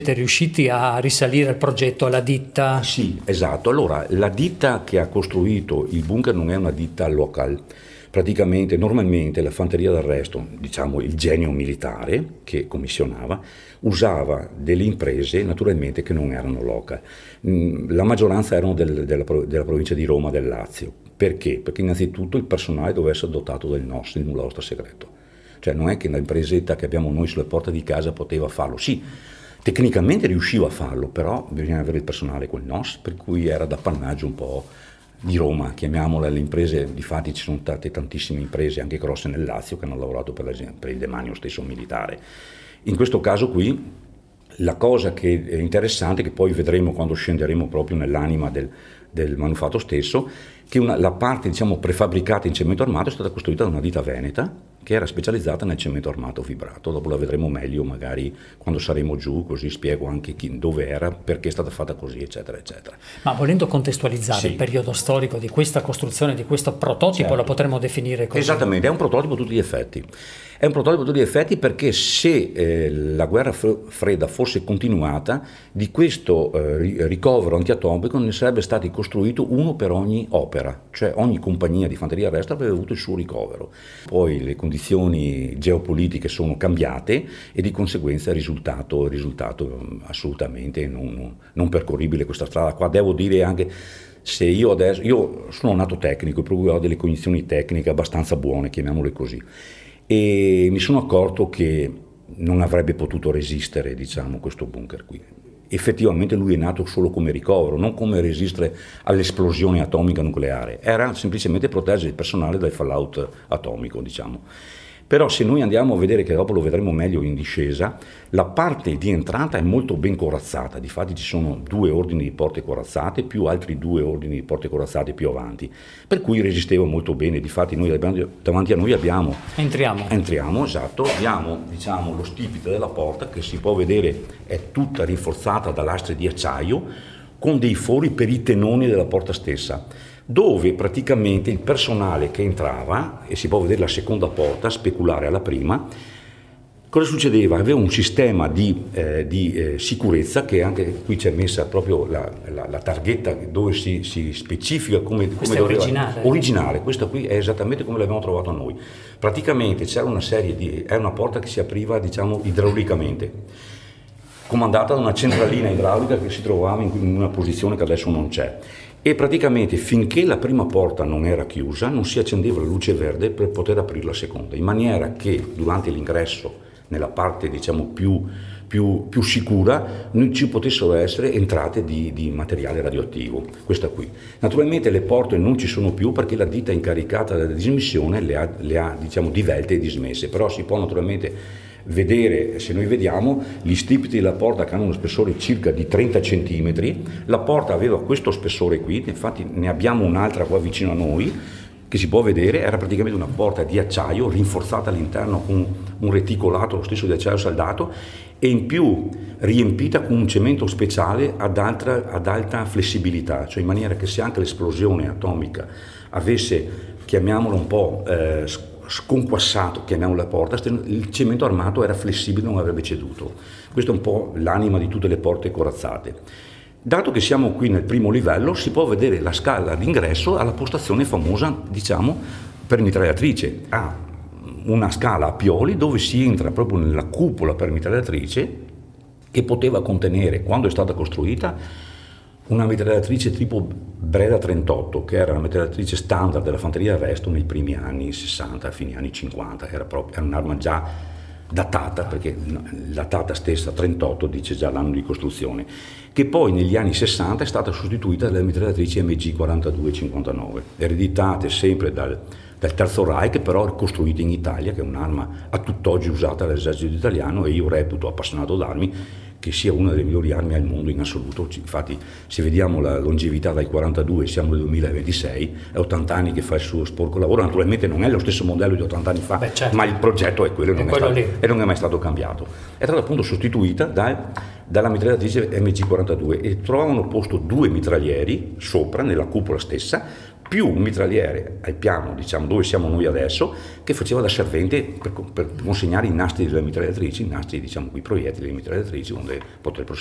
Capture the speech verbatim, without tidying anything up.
Siete riusciti a risalire il progetto alla ditta? Sì, esatto. Allora, la ditta che ha costruito il bunker non è una ditta local. Praticamente, normalmente la fanteria d'arresto, diciamo il genio militare che commissionava, usava delle imprese naturalmente che non erano local. La maggioranza erano del, della, della provincia di Roma, del Lazio. Perché? Perché innanzitutto il personale doveva essere dotato del N O S, il nulla osta segreto. Cioè non è che l'impresetta che abbiamo noi sulle porte di casa poteva farlo. Sì, tecnicamente riusciva a farlo, però bisogna avere il personale col N O S, per cui era d'appannaggio un po' di Roma, chiamiamola. Le imprese, difatti ci sono state tantissime imprese, anche grosse nel Lazio, che hanno lavorato per, la, per il demanio stesso militare. In questo caso qui, la cosa che è interessante, che poi vedremo quando scenderemo proprio nell'anima del, del manufatto stesso, che una, la parte diciamo prefabbricata in cemento armato è stata costruita da una ditta veneta che era specializzata nel cemento armato fibrato. Dopo la vedremo meglio magari quando saremo giù, così spiego anche chi, dove era, perché è stata fatta così, eccetera, eccetera. Ma volendo contestualizzare Sì. il periodo storico di questa costruzione, di questo prototipo, certo, lo potremmo definire così? Esattamente, è un prototipo a tutti gli effetti. È un prototipo a tutti gli effetti perché se eh, la guerra fredda fosse continuata, di questo eh, ricovero antiatomico ne sarebbe stato costruito uno per ogni opera, cioè ogni compagnia di fanteria d'arresto avrebbe avuto il suo ricovero. Poi le condizioni geopolitiche sono cambiate e di conseguenza è risultato, è risultato assolutamente non, non percorribile questa strada qua. Devo dire anche, se io adesso, io sono nato tecnico, per cui ho delle cognizioni tecniche abbastanza buone, chiamiamole così, e mi sono accorto che non avrebbe potuto resistere, diciamo, questo bunker qui. Effettivamente lui è nato solo come ricovero, non come resistere all'esplosione atomica nucleare, era semplicemente proteggere il personale dal fallout atomico, diciamo. Però se noi andiamo a vedere, che dopo lo vedremo meglio in discesa, la parte di entrata è molto ben corazzata, difatti ci sono due ordini di porte corazzate più altri due ordini di porte corazzate più avanti, per cui resisteva molto bene. Difatti noi davanti a noi abbiamo... Entriamo. Entriamo, esatto, abbiamo diciamo lo stipite della porta che si può vedere è tutta rinforzata da lastre di acciaio con dei fori per i tenoni della porta stessa, dove praticamente il personale che entrava, e si può vedere la seconda porta, speculare alla prima, cosa succedeva? Aveva un sistema di, eh, di eh, sicurezza, che anche qui c'è messa proprio la, la, la targhetta dove si, si specifica come, come è doveva... originale. Originale, questa qui è esattamente come l'abbiamo trovato noi. Praticamente c'era una serie di... è una porta che si apriva, diciamo, idraulicamente, comandata da una centralina idraulica che si trovava in una posizione che adesso non c'è. E praticamente finché la prima porta non era chiusa non si accendeva la luce verde per poter aprire la seconda, in maniera che durante l'ingresso nella parte diciamo più, più, più sicura non ci potessero essere entrate di, di materiale radioattivo, questa qui. Naturalmente le porte non ci sono più perché la ditta incaricata della dismissione le ha, le ha diciamo divelte e dismesse, però si può naturalmente vedere, se noi vediamo gli stipiti della porta che hanno uno spessore circa di trenta centimetri, la porta aveva questo spessore qui, infatti ne abbiamo un'altra qua vicino a noi che si può vedere, era praticamente una porta di acciaio rinforzata all'interno con un reticolato, lo stesso di acciaio saldato, e in più riempita con un cemento speciale ad alta, ad alta flessibilità, cioè in maniera che se anche l'esplosione atomica avesse, chiamiamolo un po' eh, sconquassato, chiamiamo la porta, il cemento armato era flessibile, non avrebbe ceduto. Questo è un po' l'anima di tutte le porte corazzate. Dato che siamo qui nel primo livello, si può vedere la scala d'ingresso alla postazione famosa, diciamo, per mitragliatrice. Ha una scala a pioli dove si entra proprio nella cupola per mitragliatrice, che poteva contenere, quando è stata costruita, una mitragliatrice tipo Breda trentotto, che era la mitragliatrice standard della fanteria d'arresto nei primi anni sessanta, fine anni cinquanta, era, proprio, era un'arma già datata, perché la data stessa, trentotto, dice già l'anno di costruzione, che poi negli anni sessanta è stata sostituita dalle mitragliatrici M G quarantadue cinquantanove, ereditate sempre dal, dal Terzo Reich, però costruite in Italia, che è un'arma a tutt'oggi usata dall'esercito italiano, e io reputo, appassionato d'armi, che sia una delle migliori armi al mondo in assoluto. Infatti se vediamo la longevità dal quarantadue, siamo nel duemilaventisei, è ottanta anni che fa il suo sporco lavoro. Naturalmente non è lo stesso modello di ottanta anni fa, Beh, certo. ma il progetto è quello, e non, è stato, e non è mai stato cambiato. È stata appunto sostituita da, dalla mitragliatrice M G quarantadue e trovavano posto due mitraglieri sopra nella cupola stessa, più un mitragliere al piano, diciamo, dove siamo noi adesso, che faceva da servente per, per consegnare i nastri delle mitragliatrici, i nastri, diciamo, i proiettili delle mitragliatrici, onde potrebbero